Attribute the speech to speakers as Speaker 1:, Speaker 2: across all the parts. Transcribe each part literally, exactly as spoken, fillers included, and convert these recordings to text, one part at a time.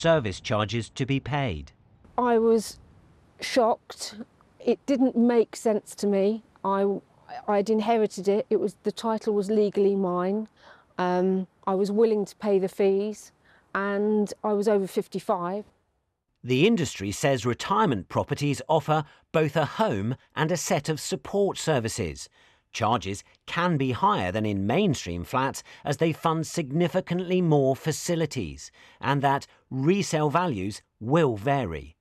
Speaker 1: service charges to be paid.
Speaker 2: I was shocked. It didn't make sense to me. I, I'd inherited it. It was, the title was legally mine. Um, I was willing to pay the fees, and I was over fifty-five.
Speaker 1: The industry says retirement properties offer both a home and a set of support services. Charges can be higher than in mainstream flats as they fund significantly more facilities, and that resale values will vary.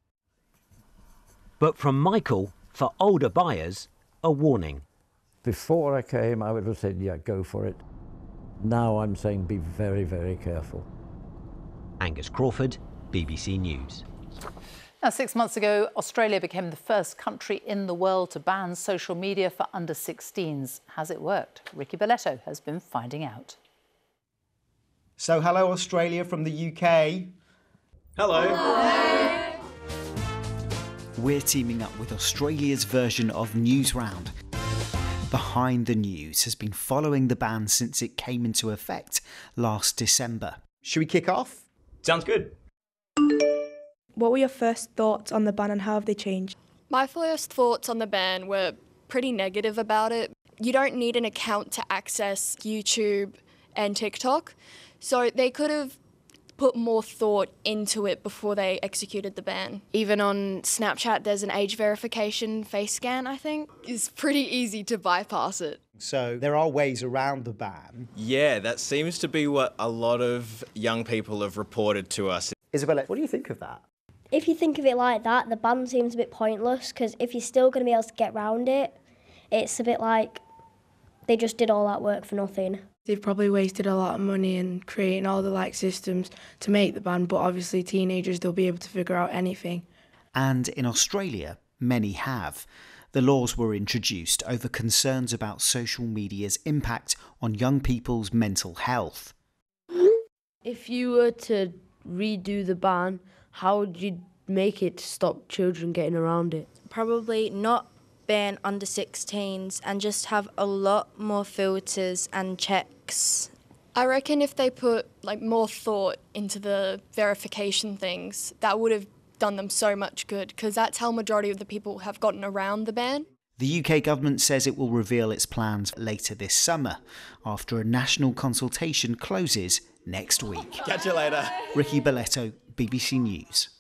Speaker 1: But from Michael, for older buyers, a warning.
Speaker 3: Before I came, I would have said, yeah, go for it. Now I'm saying be very, very careful.
Speaker 1: Angus Crawford, B B C News.
Speaker 4: Now, six months ago, Australia became the first country in the world to ban social media for under sixteens. Has it worked? Ricky Belletto has been finding out.
Speaker 5: So, hello, Australia from the U K.
Speaker 6: Hello.
Speaker 7: Hello. We're teaming up with Australia's version of Newsround. Behind the News has been following the ban since it came into effect last December.
Speaker 5: Should we kick off?
Speaker 6: Sounds good.
Speaker 8: What were your first thoughts on the ban and how have they changed?
Speaker 9: My first thoughts on the ban were pretty negative about it. You don't need an account to access YouTube and TikTok, so they could have put more thought into it before they executed the ban.
Speaker 10: Even on Snapchat, there's an age verification face scan, I think. It's pretty easy to bypass it.
Speaker 5: So there are ways around the ban.
Speaker 6: Yeah, that seems to be what a lot of young people have reported to us.
Speaker 5: Isabella, what do you think of that?
Speaker 11: If you think of it like that, the ban seems a bit pointless, because if you're still going to be able to get around it, it's a bit like they just did all that work for nothing.
Speaker 8: They've probably wasted a lot of money in creating all the like systems to make the ban, but obviously teenagers, they'll be able to figure out anything.
Speaker 7: And in Australia, many have. The laws were introduced over concerns about social media's impact on young people's mental health.
Speaker 12: If you were to redo the ban, how would you make it to stop children getting around it?
Speaker 13: Probably not ban under sixteens and just have a lot more filters and checks.
Speaker 9: I reckon if they put like more thought into the verification things, that would have done them so much good, because that's how majority of the people have gotten around the ban.
Speaker 7: The U K government says it will reveal its plans later this summer, after a national consultation closes next week.
Speaker 6: Catch you later.
Speaker 7: Ricky Belletto, B B C News.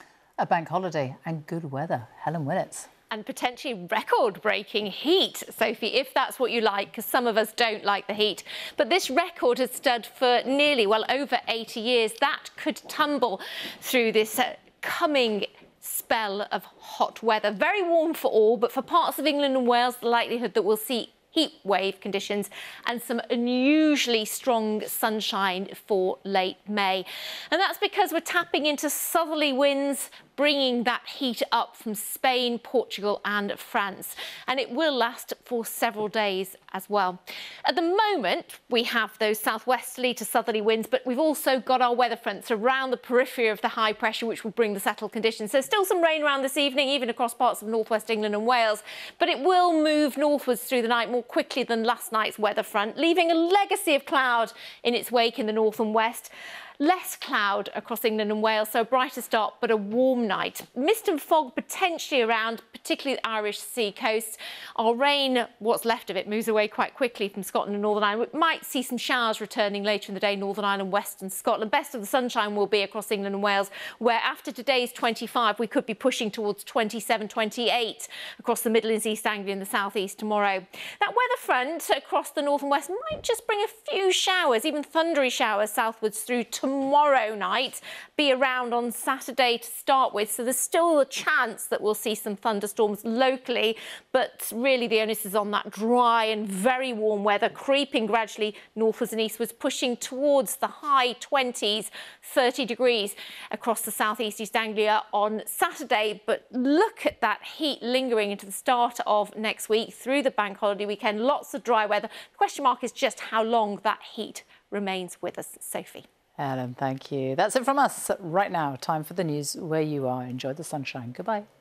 Speaker 4: A bank holiday and good weather. Helen Willits.
Speaker 14: And potentially record-breaking heat, Sophie, if that's what you like, because some of us don't like the heat. But this record has stood for nearly, well, over eighty years. That could tumble through this uh, coming spell of hot weather. Very warm for all, but for parts of England and Wales, the likelihood that we'll see heat wave conditions and some unusually strong sunshine for late May. And that's because we're tapping into southerly winds, bringing that heat up from Spain, Portugal and France. And it will last for several days as well. At the moment, we have those southwesterly to southerly winds, but we've also got our weather fronts around the periphery of the high pressure, which will bring the settled conditions. So still some rain around this evening, even across parts of northwest England and Wales, but it will move northwards through the night more quickly than last night's weather front, leaving a legacy of cloud in its wake in the north and west. Less cloud across England and Wales, so a brighter start, but a warm night. Mist and fog potentially around, particularly the Irish Sea coast. Our rain, what's left of it, moves away quite quickly from Scotland and Northern Ireland. We might see some showers returning later in the day, Northern Ireland, Western Scotland. Best of the sunshine will be across England and Wales, where after today's twenty-five, we could be pushing towards twenty-seven, twenty-eight across the Midlands, East Anglia and the South East tomorrow. That weather front across the north and west might just bring a few showers, even thundery showers southwards through tomorrow. Tomorrow night, be around on Saturday to start with, so there's still a chance that we'll see some thunderstorms locally, but really the onus is on that dry and very warm weather creeping gradually northwards and eastwards, pushing towards the high twenties, thirty degrees across the southeast East Anglia on Saturday. But look at that heat lingering into the start of next week through the bank holiday weekend. Lots of dry weather. The question mark is just how long that heat remains with us. Sophie.
Speaker 4: Ellen, thank you. That's it from us right now. Time for the news where you are. Enjoy the sunshine. Goodbye.